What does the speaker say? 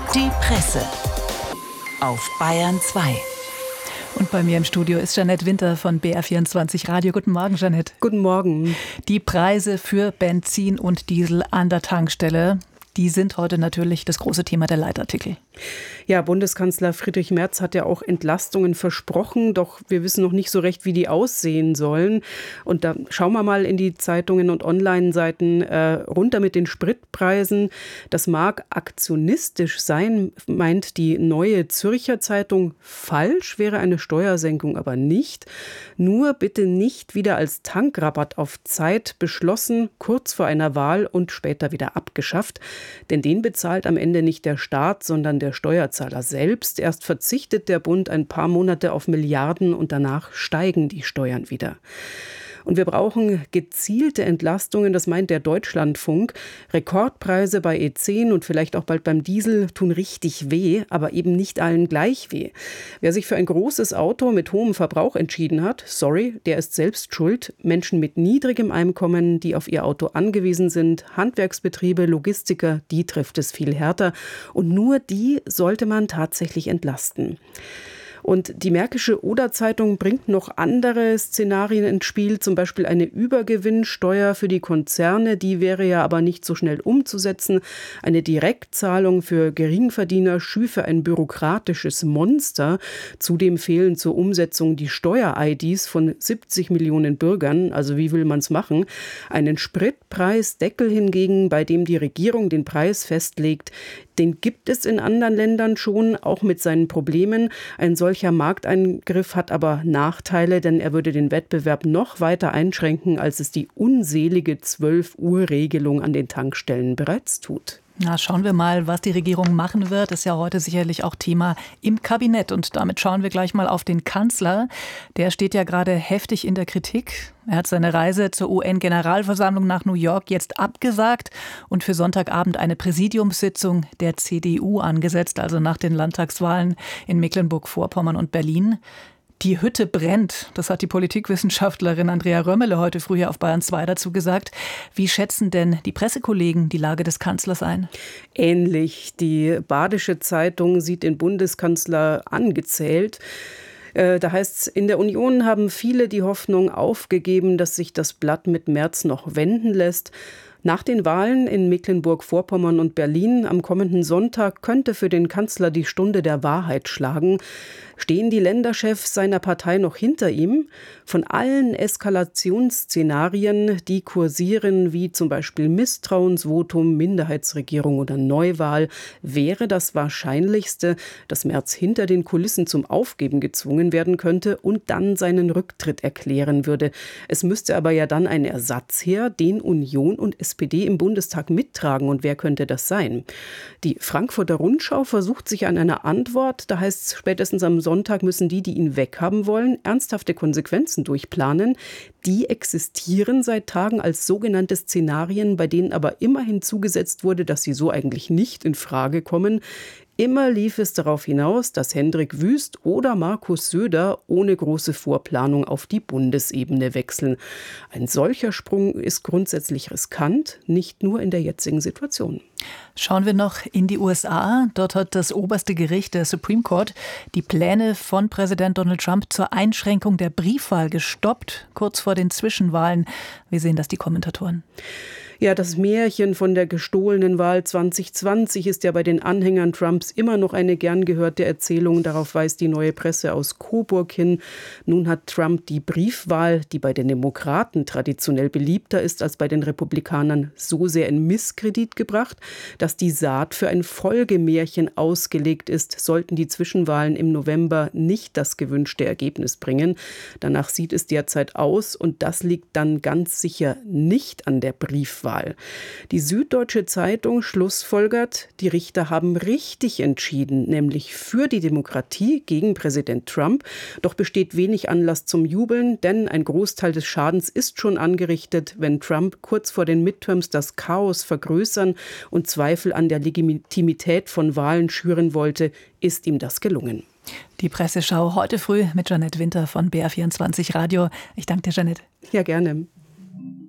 Die Presse auf Bayern 2. Und bei mir im Studio ist Jeanette Winter von BR24 Radio. Guten Morgen, Jeanette. Guten Morgen. Die Preise für Benzin und Diesel an der Tankstelle, die sind heute natürlich das große Thema der Leitartikel. Ja, Bundeskanzler Friedrich Merz hat ja auch Entlastungen versprochen, doch wir wissen noch nicht so recht, wie die aussehen sollen. Und da schauen wir mal in die Zeitungen und Online-Seiten runter mit den Spritpreisen. Das mag aktionistisch sein, meint die Neue Zürcher Zeitung. Falsch wäre eine Steuersenkung aber nicht. Nur bitte nicht wieder als Tankrabatt auf Zeit beschlossen, kurz vor einer Wahl und später wieder abgeschafft. Denn den bezahlt am Ende nicht der Staat, sondern der Steuerzahler selbst. Erst verzichtet der Bund ein paar Monate auf Milliarden und danach steigen die Steuern wieder. Und wir brauchen gezielte Entlastungen, das meint der Deutschlandfunk. Rekordpreise bei E10 und vielleicht auch bald beim Diesel tun richtig weh, aber eben nicht allen gleich weh. Wer sich für ein großes Auto mit hohem Verbrauch entschieden hat, sorry, der ist selbst schuld. Menschen mit niedrigem Einkommen, die auf ihr Auto angewiesen sind, Handwerksbetriebe, Logistiker, die trifft es viel härter. Und nur die sollte man tatsächlich entlasten. Und die Märkische Oder-Zeitung bringt noch andere Szenarien ins Spiel, zum Beispiel eine Übergewinnsteuer für die Konzerne, die wäre ja aber nicht so schnell umzusetzen. Eine Direktzahlung für Geringverdiener schüfe ein bürokratisches Monster. Zudem fehlen zur Umsetzung die Steuer-IDs von 70 Millionen Bürgern. Also wie will man es machen? Einen Spritpreisdeckel hingegen, bei dem die Regierung den Preis festlegt, den gibt es in anderen Ländern schon, auch mit seinen Problemen. Ein solcher Markteingriff hat aber Nachteile, denn er würde den Wettbewerb noch weiter einschränken, als es die unselige 12-Uhr-Regelung an den Tankstellen bereits tut. Na, schauen wir mal, was die Regierung machen wird. Das ist ja heute sicherlich auch Thema im Kabinett. Und damit schauen wir gleich mal auf den Kanzler. Der steht ja gerade heftig in der Kritik. Er hat seine Reise zur UN-Generalversammlung nach New York jetzt abgesagt und für Sonntagabend eine Präsidiumssitzung der CDU angesetzt, also nach den Landtagswahlen in Mecklenburg-Vorpommern und Berlin. Die Hütte brennt, das hat die Politikwissenschaftlerin Andrea Römmele heute früh auf Bayern 2 dazu gesagt. Wie schätzen denn die Pressekollegen die Lage des Kanzlers ein? Ähnlich. Die Badische Zeitung sieht den Bundeskanzler angezählt. Da heißt es, in der Union haben viele die Hoffnung aufgegeben, dass sich das Blatt mit Merz noch wenden lässt. Nach den Wahlen in Mecklenburg-Vorpommern und Berlin am kommenden Sonntag könnte für den Kanzler die Stunde der Wahrheit schlagen. Stehen die Länderchefs seiner Partei noch hinter ihm? Von allen Eskalationsszenarien, die kursieren, wie zum Beispiel Misstrauensvotum, Minderheitsregierung oder Neuwahl, wäre das Wahrscheinlichste, dass Merz hinter den Kulissen zum Aufgeben gezwungen werden könnte und dann seinen Rücktritt erklären würde. Es müsste aber ja dann ein Ersatz her, den Union und SPD im Bundestag mittragen. Und wer könnte das sein? Die Frankfurter Rundschau versucht sich an einer Antwort. Da heißt es, spätestens am Sonntag müssen die ihn weghaben wollen, ernsthafte Konsequenzen durchplanen. Die existieren seit Tagen als sogenannte Szenarien, bei denen aber immer hinzugesetzt wurde, dass sie so eigentlich nicht in Frage kommen. Immer lief es darauf hinaus, dass Hendrik Wüst oder Markus Söder ohne große Vorplanung auf die Bundesebene wechseln. Ein solcher Sprung ist grundsätzlich riskant, nicht nur in der jetzigen Situation. Schauen wir noch in die USA. Dort hat das oberste Gericht, der Supreme Court, die Pläne von Präsident Donald Trump zur Einschränkung der Briefwahl gestoppt, kurz vor den Zwischenwahlen. Wie sehen das die Kommentatoren? Ja, das Märchen von der gestohlenen Wahl 2020 ist ja bei den Anhängern Trumps immer noch eine gern gehörte Erzählung. Darauf weist die Neue Presse aus Coburg hin. Nun hat Trump die Briefwahl, die bei den Demokraten traditionell beliebter ist als bei den Republikanern, so sehr in Misskredit gebracht, dass die Saat für ein Folgemärchen ausgelegt ist, sollten die Zwischenwahlen im November nicht das gewünschte Ergebnis bringen. Danach sieht es derzeit aus und das liegt dann ganz sicher nicht an der Briefwahl. Die Süddeutsche Zeitung schlussfolgert, die Richter haben richtig entschieden, nämlich für die Demokratie gegen Präsident Trump. Doch besteht wenig Anlass zum Jubeln, denn ein Großteil des Schadens ist schon angerichtet, wenn Trump kurz vor den Midterms das Chaos vergrößern und Zweifel an der Legitimität von Wahlen schüren wollte, ist ihm das gelungen. Die Presseschau heute früh mit Jeanette Winter von BR24 Radio. Ich danke dir, Jeanette. Ja, gerne.